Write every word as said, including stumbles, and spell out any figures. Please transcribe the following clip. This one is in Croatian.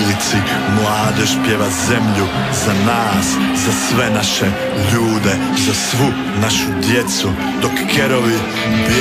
ulici mladež pjeva zemlju za nas, za sve naše ljude, za svu našu djecu, dok kerovi